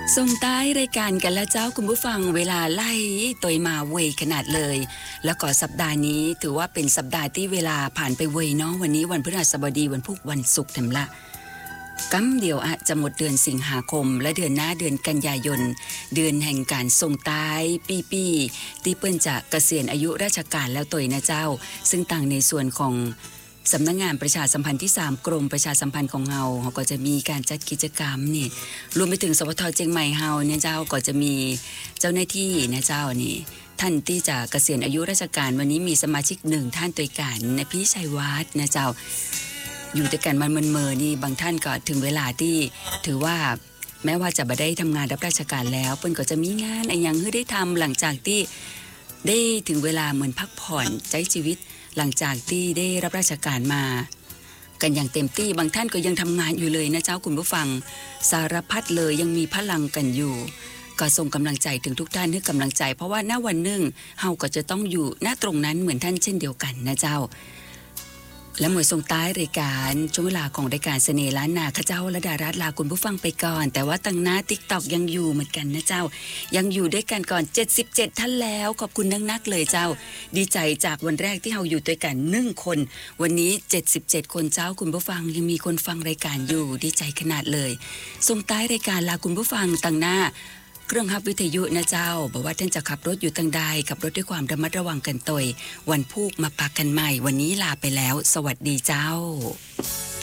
ส่งท้ายรายการกันแล้วเจ้าคุณผู้ฟังเวลาไล่ตัวมาเวยขนาดเลยแล้วก็สัปดาห์นี้ถือว่าเป็นสัปดาห์ที่เวลาผ่านไปเวยเนาะวันนี้วันพฤหัสบดีวันพุธวันศุกร์เต็มละกัมเดียวจะหมดเดือนสิงหาคมและเดือนหน้าเดือนกันยายนเดือนแห่งการส่งท้ายปีที่เปิ้นจะเกษียณอายุราชการแล้วตัวนะเจ้าซึ่งต่างในส่วนของสำนักงานประชาสัมพันธ์ที่3กรมประชาสัมพันธ์ของเราก็จะมีการจัดกิจกรรมนี่รวมไปถึงสวทเชียงใหม่เฮาเนี่ยเจ้าก็จะมีเจ้าหน้าที่นะเจ้านี่ท่านที่จะเกษียณอายุราชการวันนี้มีสมาชิก1ท่านตัวกันนะพี่ชัยวัฒน์นะเจ้าอยู่ด้วยกันมันเมื่อนี่บางท่านก็ถึงเวลาที่ถือว่าแม้ว่าจะบ่ได้ทำงานรับราชการแล้วเพิ่นก็จะมีงานอะไรอย่างที่ได้ทำหลังจากที่ได้ถึงเวลาเหมือนพักผ่อนใช้ชีวิตหลังจากที่ได้รับราชการมากันอย่างเต็มที่บางท่านก็ยังทำงานอยู่เลยนะเจ้าคุณผู้ฟังสารพัดเลยยังมีพลังกันอยู่ก็ส่งกำลังใจถึงทุกท่านให้กำลังใจเพราะว่าณวันหนึ่งเฮาก็จะต้องอยู่ณตรงนั้นเหมือนท่านเช่นเดียวกันนะเจ้าและหมวยส่งท้ายรายการช่วงเวลาของรายการเสน่ห์ล้านนาข้าเจ้าและดารัตลาคุณผู้ฟังไปก่อนแต่ว่าตั้งหน้า TikTok ยังอยู่เหมือนกันนะเจ้ายังอยู่ด้วยกันก่อน77ท่านแล้วขอบคุณนักๆเลยเจ้าดีใจจากวันแรกที่เราอยู่ด้วยกัน1คนวันนี้77คนเจ้าคุณผู้ฟังยังมีคนฟังรายการอยู่ดีใจขนาดเลยส่งท้ายรายการลาคุณผู้ฟังตั้งหน้าเครื่องรับวิทยุนะเจ้าบอกว่าท่านจะขับรถอยู่ทางใดขับรถด้วยความระมัดระวังกันตยวันพุธมาปากกันใหม่วันนี้ลาไปแล้วสวัสดีเจ้า